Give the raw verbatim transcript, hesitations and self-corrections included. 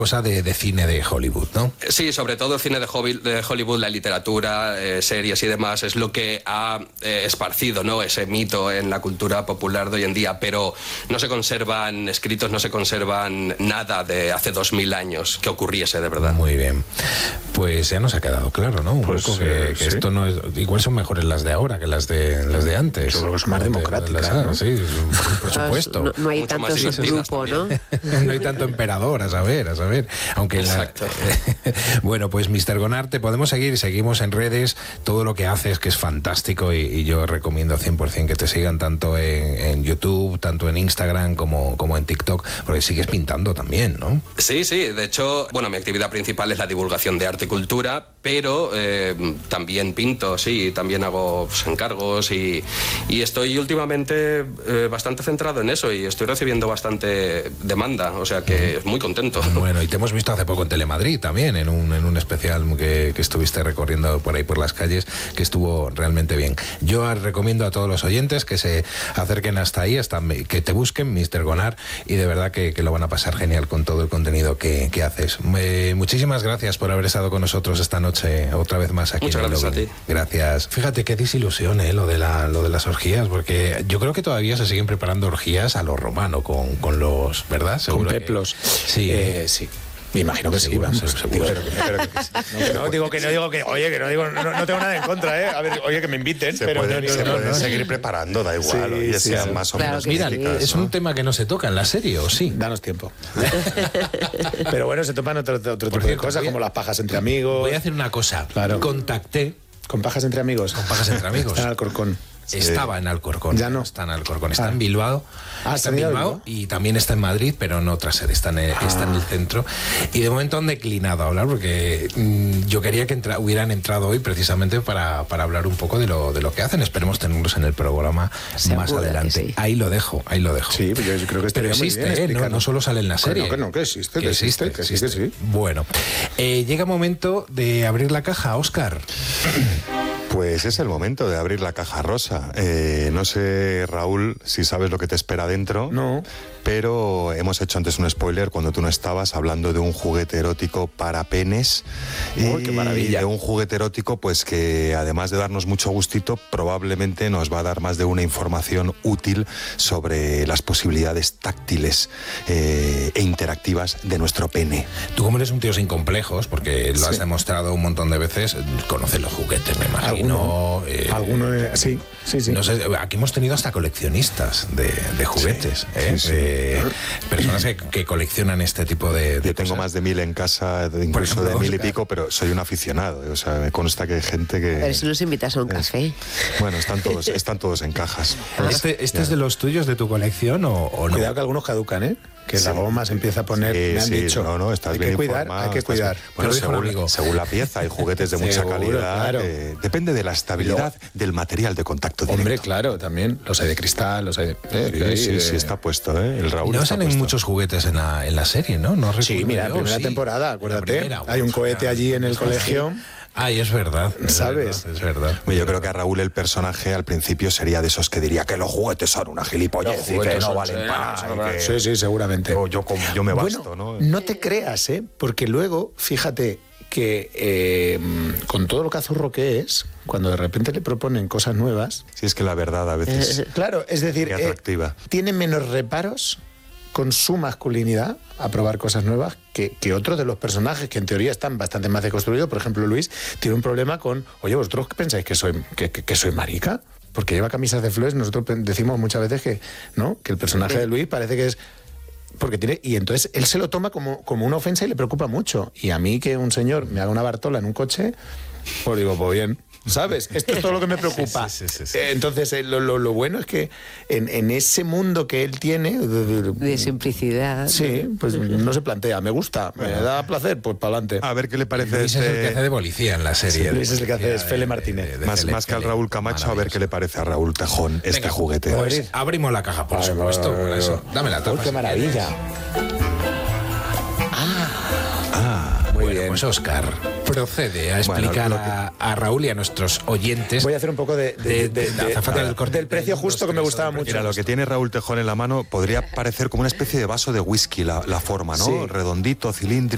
cosa de, de cine de Hollywood, ¿no? Sí, sobre todo el cine de Hollywood, la literatura, eh, series y demás, es lo que ha eh, esparcido, ¿no?, ese mito en la cultura popular de hoy en día, pero no se conservan escritos, no se conservan nada de hace dos mil años que ocurriese de verdad. Muy bien. Pues ya nos ha quedado claro, ¿no? Un pues, poco que, eh, que sí. esto no es... Igual son mejores las de ahora que las de las de antes. Yo creo que son más democráticas, de, de las, ¿no? Sí, por supuesto. No, no hay Mucho tanto más divertidas subgrupo, ¿no? No hay tanto emperador, a saber, a saber. Aunque la... Bueno, pues mister Gonart, te podemos seguir, seguimos en redes, todo lo que haces, que es fantástico, y, y yo recomiendo cien por ciento que te sigan tanto en, en YouTube, tanto en Instagram como, como en TikTok, porque sigues pintando también, ¿no? Sí, sí, de hecho, bueno, mi actividad principal es la divulgación de arte y cultura, pero eh, también pinto, sí, también hago pues, encargos y, y estoy últimamente eh, bastante centrado en eso y estoy recibiendo bastante demanda, o sea que muy contento. Bueno, y te hemos visto hace poco en Telemadrid también, en un, en un especial que, que estuviste recorriendo por ahí por las calles, que estuvo realmente bien. Yo recomiendo a todos los oyentes que se acerquen hasta ahí, hasta que te busquen, mister Gonart, y de verdad que, que lo van a pasar genial con todo el contenido que, que haces. Eh, muchísimas gracias por haber estado con nosotros esta noche, otra vez más aquí. Muchas en gracias a ti. Gracias. Fíjate qué desilusión, ¿eh? lo, de la, lo de las orgías, porque yo creo que todavía se siguen preparando orgías a lo romano, con, con los, ¿verdad? Seguro con peplos. Que, sí. Eh, sí. Me imagino que seguro, sí, vamos. Seguro. Pero, pero, pero, no, que no, digo que no digo que, oye, que no digo, no, no tengo nada en contra, ¿eh? A ver, oye, que me inviten. Se pero pueden, no, no, se no, pueden no, seguir no. preparando, da igual, Sí, oye, sí, sean sí. más o Claro menos que Mira, sí. místicas, es ¿no? un tema que no se toca en la serie, ¿o sí? Danos tiempo. Pero bueno, se toman otro, otro tipo Por de cierto, cosas, voy a- como las pajas entre amigos. Voy a hacer una cosa. Claro. Contacté, Con pajas entre amigos. Con pajas entre amigos. Está en Alcorcón. estaba en Alcorcón. Ya no. Está en Alcorcón, está Ah. en Bilbao. Ah, está en ¿está en Bilbao, Bilbao? y también está en Madrid, pero en otra sede, está en el, Ah. está en el centro. Y de momento han declinado a hablar porque mmm, yo quería que entra, hubieran entrado hoy precisamente para, para hablar un poco de lo, de lo que hacen. Esperemos tenerlos en el programa Seguro más que adelante. sí. Ahí lo dejo, ahí lo dejo. Sí, pues yo creo que estaría Pero muy existe, bien ¿eh? no, explicarlo. no solo sale en la Que serie. no, que no, que existe, que existe, que sí, que sí. Bueno, eh, llega momento de abrir la caja, Óscar. Pues es el momento de abrir la caja rosa. Eh, no sé, Raúl, si sabes lo que te espera dentro. No. Pero hemos hecho antes un spoiler cuando tú no estabas, hablando de un juguete erótico para penes. Uy, y qué maravilla. de un juguete erótico, pues que además de darnos mucho gustito, probablemente nos va a dar más de una información útil sobre las posibilidades táctiles eh, e interactivas de nuestro pene. Tú, como eres un tío sin complejos, porque lo has Sí. demostrado un montón de veces, conoces los juguetes, me imagino. Alguno, eh, alguno eh, sí, sí, sí. No sé, aquí hemos tenido hasta coleccionistas de, de juguetes, Sí, ¿eh? sí, sí. Eh, personas que, que coleccionan este tipo de, de Yo tengo cosas. más de mil en casa, de- incluso ejemplo, de mil y Óscar. pico, pero soy un aficionado. O sea, me consta que hay gente que... A ver si nos invitas a un Es- café. Bueno, están todos, están todos en cajas. ¿Este, este es de los tuyos, de tu colección, o, o no? Cuidado que algunos caducan, ¿eh? Que Sí. la goma se empieza a poner, Sí, me han sí, dicho. no, no, estás hay bien que cuidar, informado, hay que estás cuidar. bien- Bueno, Te lo dijo un según, amigo. según la pieza, hay juguetes de mucha Seguro, calidad. claro. eh, depende de la estabilidad del material de contacto directo. Hombre, claro, también. Los hay de cristal, los hay de... eh, Sí, que hay sí, de- sí, está puesto, ¿eh? El Y Raúl no está salen puesto. muchos juguetes en la, en la serie, ¿no? no Sí, recuerdo mira, yo, primera sí. temporada, La acuérdate. primera, Hay un bueno, cohete claro. allí en el colegio. Ay, es verdad. Es ¿Sabes? verdad, es verdad. Oye, Yo creo que a Raúl el personaje al principio sería de esos que diría que los juguetes son una gilipollez Los y que juguetes no son- valen sí, para sí, nada. y que Sí, sí, seguramente. Yo, yo, como- yo me basto, Bueno, ¿no? no te creas, ¿eh? Porque luego, fíjate que eh, con todo lo cazurro que es, cuando de repente le proponen cosas nuevas, Si es que la verdad a veces... claro, es decir, Muy eh, atractiva. tiene menos reparos con su masculinidad a probar cosas nuevas que, que otros de los personajes que en teoría están bastante más deconstruidos. Por ejemplo, Luis tiene un problema con, oye, ¿vosotros qué pensáis que soy, que, que- que soy marica? Porque lleva camisas de flores. Nosotros pen- decimos muchas veces que, ¿no? Que el personaje de Luis parece que es... Porque tiene, y entonces él se lo toma como, como una ofensa y le preocupa mucho. Y a mí que un señor me haga una Bartola en un coche, pues digo, pues bien, ¿sabes? Esto es todo lo que me preocupa. Sí, sí, sí, sí. Eh, Entonces, eh, lo, lo- lo bueno es que en, en ese mundo que él tiene, De simplicidad. sí, pues no se plantea, me gusta, me da placer, pues para adelante. A ver qué le parece Luis es el que hace este... de policía en la serie. Sí, de Luis es el que hace, policía es Fele de- Martínez. de- de Más, Fele, más que al Fele. Raúl Camacho, a ver Maravilloso. qué le parece a Raúl Tejón este Venga, juguete. Pues abrimos la caja, por Ay, supuesto. ay, Por ay, eso. ay. Dame la tapa. Uy, qué si maravilla. Muy Muy bien. bien. Pues Óscar, procede a explicar lo que- a, a Raúl y a nuestros oyentes. Voy a hacer un poco de, de- de- De- de- de- azafata del corte. del precio justo que me gustaba mucho. Mira, lo que tiene Raúl Tejón en la mano podría parecer como una especie de vaso de whisky la, la forma, ¿no? Sí. Redondito, cilíndrico.